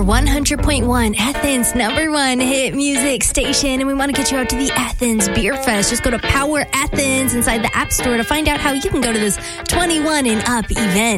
100.1, Athens' #1 hit music station. And we want to get you out to the Athens Beer Fest. Just go to Power Athens inside the App Store to find out how you can go to this 21 and up event.